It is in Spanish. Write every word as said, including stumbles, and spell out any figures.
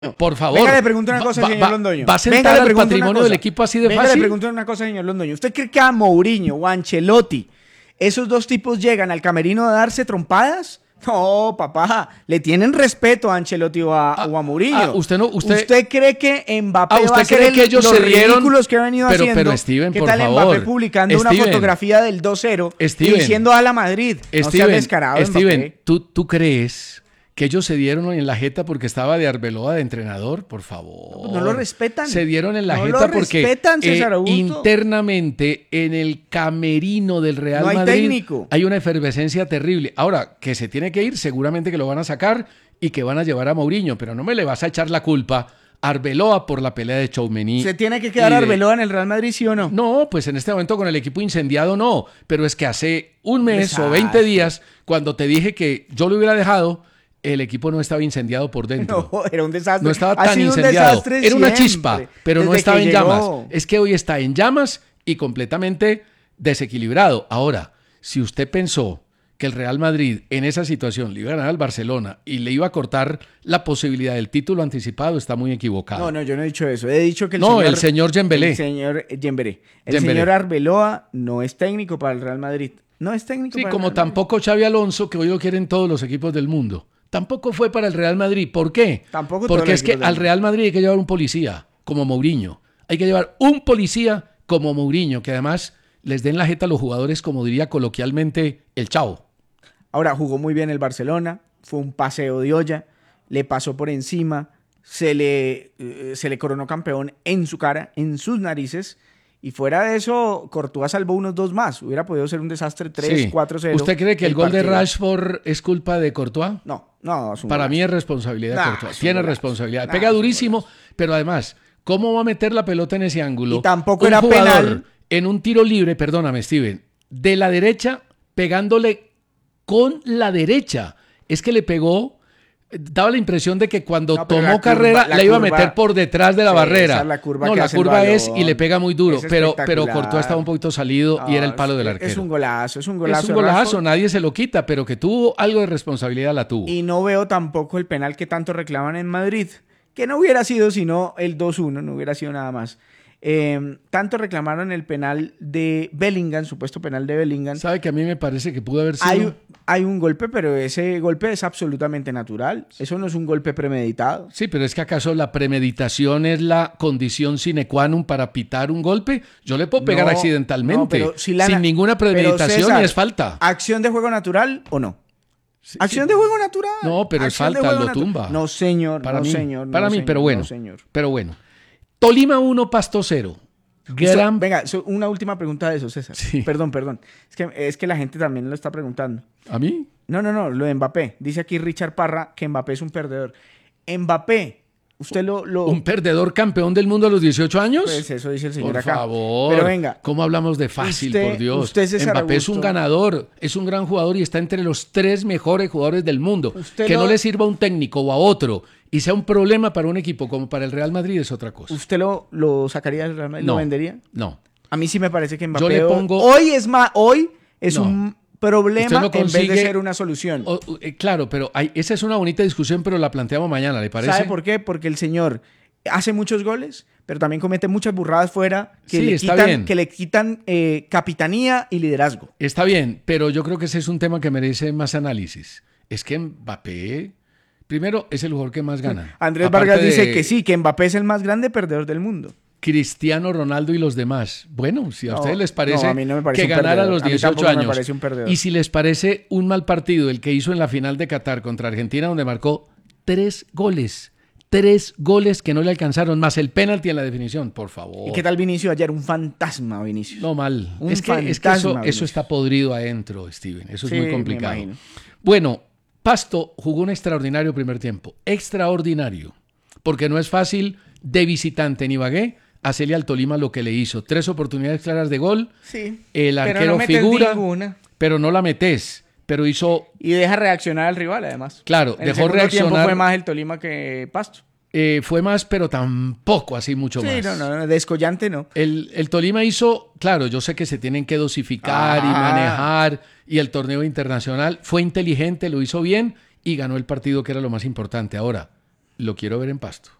Por favor. Venga, le pregunto una cosa, va, señor va, Londoño. ¿Va a sentar al patrimonio del equipo así de Venga, fácil? le pregunto una cosa, señor Londoño. ¿Usted cree que a Mourinho o a Ancelotti, esos dos tipos llegan al camerino a darse trompadas? No, papá, le tienen respeto a Ancelotti o a, Ah, o a Mourinho. ah, usted no, usted, ¿Usted cree que Mbappé ah, ¿usted va a ser cree el, que ellos los se dieron? ridículos que ha venido pero, haciendo? Pero Steven, ¿Qué por tal favor. Mbappé publicando Steven, una fotografía del dos cero Steven, diciendo a la Madrid? Steven, no seas descarado, Steven, Mbappé. ¿tú, ¿tú crees que ellos se dieron en la jeta porque estaba de Arbeloa de entrenador? Por favor. No, no lo respetan. Se dieron en la no jeta lo porque respetan, César eh, Augusto. internamente en el camerino del Real No hay Madrid técnico. hay una efervescencia terrible. Ahora, que se tiene que ir, seguramente que lo van a sacar y que van a llevar a Mourinho, pero no me le vas a echar la culpa a Arbeloa por la pelea de Tchouaméni. ¿Se tiene que quedar y de- Arbeloa en el Real Madrid, sí o no? No, pues en este momento con el equipo incendiado no, pero es que hace un mes Desastre. o veinte días, cuando te dije que yo lo hubiera dejado, el equipo no estaba incendiado por dentro. No, era un desastre. No estaba Ha tan sido un incendiado. desastre Era una siempre, chispa, pero no desde estaba que en llegó. llamas. Es que hoy está en llamas y completamente desequilibrado. Ahora, si usted pensó que el Real Madrid en esa situación le iba a ganar al Barcelona y le iba a cortar la posibilidad del título anticipado, está muy equivocado. No, no, yo no he dicho eso. He dicho que el No, señor... el señor Dembélé. El señor Dembélé. El Dembélé. señor Arbeloa no es técnico para el Real Madrid. No es técnico Sí, para como el Real tampoco Xavi Alonso, que hoy lo quieren todos los equipos del mundo. Tampoco fue para el Real Madrid. ¿Por qué? Tampoco todos Porque los es que equipos del al mundo. Real Madrid hay que llevar un policía, como Mourinho. Hay que llevar un policía como Mourinho, que además les den la jeta a los jugadores, como diría coloquialmente el chavo. Ahora, jugó muy bien el Barcelona, fue un paseo de olla, le pasó por encima, se le, eh, se le coronó campeón en su cara, en sus narices, y fuera de eso, Courtois salvó unos dos más. Hubiera podido ser un desastre tres, Sí. cuatro cero. ¿Usted cree que el, gol de partido. Rashford es culpa de Courtois? No, no, es un Para golazo. mí es responsabilidad de Nah, Courtois. es un Tiene golazo. responsabilidad. Nah, Pega es un durísimo, pero además, ¿cómo va a meter la pelota en ese ángulo? Y tampoco Un era jugador penal. En un tiro libre, perdóname, Steven, de la derecha, pegándole con la derecha. Es que le pegó, daba la impresión de que cuando No, pero tomó la curva- carrera la la iba a curva- meter por detrás de la Sí, barrera. esa es la curva no, que la hace el curva es balón. y le pega muy duro, Es pero, pero espectacular. Courtois estaba un poquito salido y No, era el palo es- del arquero. Es un golazo, es un golazo. Es un de golazo, Rashford. nadie se lo quita, pero que tuvo algo de responsabilidad la tuvo. Y no veo tampoco el penal que tanto reclaman en Madrid, que no hubiera sido sino el dos uno, no hubiera sido nada más. Eh, tanto reclamaron el penal de Bellingham, supuesto penal de Bellingham. ¿Sabe que a mí me parece que pudo haber sido? Hay, hay un golpe, pero ese golpe es absolutamente natural. Eso no es un golpe premeditado. Sí, pero es que acaso la premeditación es la condición sine qua non para pitar un golpe. Yo le puedo pegar No, accidentalmente, no, pero si la- sin ninguna pero, premeditación César, y es falta. ¿Acción de juego natural o no? Sí, ¿Acción sí. de juego natural? No, pero es Acción de falta, juego lo natu- tumba. No, señor, Para no, mí, señor. para no, mí, señor, pero bueno, no, señor. pero bueno. Tolima uno, Pasto cero. Usted- Gran... venga, so- una última pregunta de eso, César. Sí. Perdón, perdón. Es que, es que la gente también lo está preguntando. ¿A mí? No, no, no, lo de Mbappé. Dice aquí Richard Parra que Mbappé es un perdedor. Mbappé, usted lo... lo ¿Un perdedor campeón del mundo a los dieciocho años? Pues eso dice el señor Por acá. favor. Pero venga. ¿Cómo hablamos de fácil, Usted- por Dios? usted, César Mbappé es un Augusto. ganador, es un gran jugador y está entre los tres mejores jugadores del mundo. Usted Que lo- no le sirva a un técnico o a otro y sea un problema para un equipo como para el Real Madrid es otra cosa. ¿Usted lo, lo sacaría del Real Madrid? No, ¿Lo vendería? no. A mí sí me parece que Mbappé... le pongo- Hoy es más... Hoy es No. un problema Usted no en vez de consigue- ser una solución. O- eh, claro, pero hay- esa es una bonita discusión, pero la planteamos mañana, ¿le parece? ¿Sabe por qué? Porque el señor hace muchos goles, pero también comete muchas burradas fuera que, Sí, le, está quitan, bien. que le quitan eh, capitanía y liderazgo. Está bien, pero yo creo que ese es un tema que merece más análisis. Es que Mbappé, primero, es el jugador que más gana. Andrés Aparte Vargas de dice que sí, que Mbappé es el más grande perdedor del mundo. Cristiano Ronaldo y los demás. Bueno, si a No, ustedes les parece, no, a mí no me parece que un ganar a perdedor. los A mí dieciocho tampoco me años. parece un perdedor. Y si les parece un mal partido el que hizo en la final de Qatar contra Argentina, donde marcó tres goles. Tres goles que no le alcanzaron, más el penalti en la definición, por favor. ¿Y qué tal Vinicius ayer? Un fantasma, Vinicius. No mal. Un Es que, es que fantasma, eso, eso Vinicius. está podrido adentro, Steven. Eso Sí, es muy me complicado. imagino. Bueno, Pasto jugó un extraordinario primer tiempo. Extraordinario. Porque no es fácil de visitante en Ibagué hacerle al Tolima lo que le hizo. Tres oportunidades claras de gol. Sí. El pero arquero no metes figura, ninguna. pero no la metes. Pero hizo, Y deja reaccionar al rival, además. claro, En el dejó segundo tiempo reaccionar. fue más el Tolima que Pasto. eh, fue más, pero tampoco así mucho Sí, más. no, no, no, descollante no. El, el Tolima hizo, claro, yo sé que se tienen que dosificar y Ah. manejar, y el torneo internacional fue inteligente, lo hizo bien y ganó el partido, que era lo más importante. Ahora, lo quiero ver en Pasto.